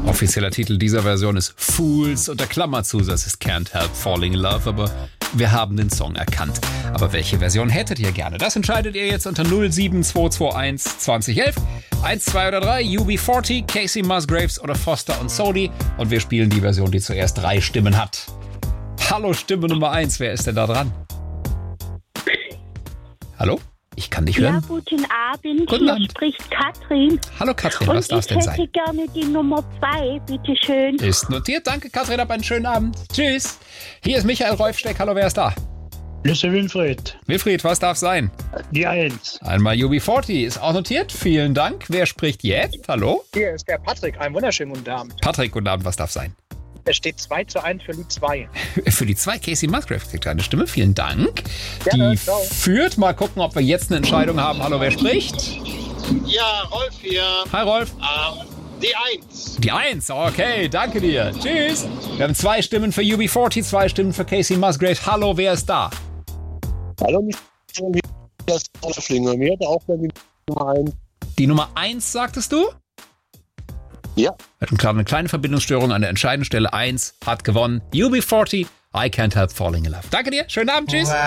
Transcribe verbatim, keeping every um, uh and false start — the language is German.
Offizieller Titel dieser Version ist Fools, unter Klammerzusatz ist Can't Help Falling in Love, aber wir haben den Song erkannt. Aber welche Version hättet ihr gerne? Das entscheidet ihr jetzt unter null sieben zwei zwei eins zwanzig elf. eins, zwei oder drei, U B vierzig, Casey Musgraves oder Foster und Soli. Und wir spielen die Version, die zuerst drei Stimmen hat. Hallo, Stimme Nummer eins, wer ist denn da dran? Hallo? Ich kann dich hören. Ja, guten Abend. Guten Hier Abend. spricht Katrin. Hallo Katrin, was darf Und denn ich sein? hätte gerne die Nummer zwei, bitteschön. Ist notiert, danke Katrin, hab einen schönen Abend. Tschüss. Hier ist Michael Rolfsteck, hallo, wer ist da? Lüsse Wilfried, Wilfried, was darf sein? die Eins. Einmal U B vierzig, ist auch notiert, vielen Dank. Wer spricht jetzt? Hallo? Hier ist der Patrick. Einen wunderschönen guten Abend. Patrick, guten Abend, was darf sein? Es steht zwei zu eins für die zwei. Für die zwei, Casey Musgraves kriegt eine Stimme, vielen Dank. Gerne, Die ciao. führt, mal gucken, ob wir jetzt eine Entscheidung haben. Hallo, wer spricht? Ja, Rolf hier. Hi Rolf. Ähm, die Eins. Die Eins, okay, danke dir. Tschüss. Wir haben zwei Stimmen für U B vierzig, zwei Stimmen für Casey Musgraves. Hallo, wer ist da? Hallo, mich das Schlinge. Mir hätte auch gerne die Nummer eins. Die Nummer eins, sagtest du? Ja. Wir hatten gerade eine kleine Verbindungsstörung an der entscheidenden Stelle. eins hat gewonnen. U B vierzig, I Can't Help Falling in Love. Danke dir, schönen Abend, tschüss.